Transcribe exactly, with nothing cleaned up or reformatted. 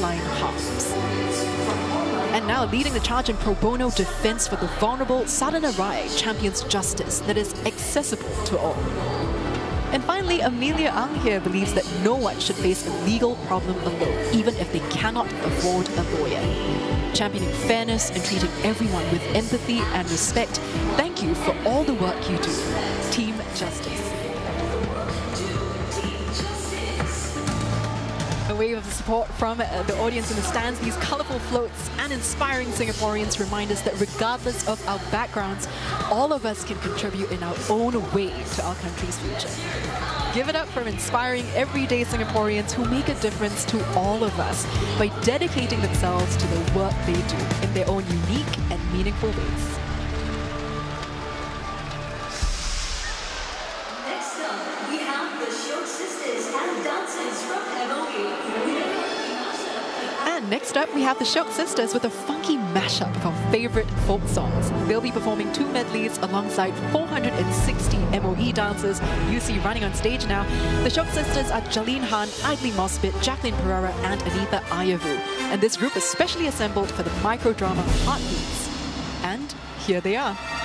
frontline harps. And now leading the charge in pro bono defense for the vulnerable, Sadhana Rai champions justice that is accessible to all. And finally, Amelia Ang here believes that no one should face a legal problem alone, even if they cannot afford a lawyer. Championing fairness and treating everyone with empathy and respect, thank you for all the work you do. Team Justice. A wave of support from uh, the audience in the stands. These colourful floats and inspiring Singaporeans remind us that regardless of our backgrounds, all of us can contribute in our own way to our country's future. Give it up for inspiring everyday Singaporeans who make a difference to all of us by dedicating themselves to the work they do in their own unique and meaningful ways. Next up, we have the Shiok Sisters and dancers from M O E. And next up, we have the Shiok Sisters with a funky mashup of our favourite folk songs. They'll be performing two medleys alongside four hundred sixty M O E dancers you see running on stage now. The Shiok Sisters are Jalene Han, Idly Mosbit, Jacqueline Pereira and Anita Ayavu. And this group is specially assembled for the microdrama Heartbeats. And here they are.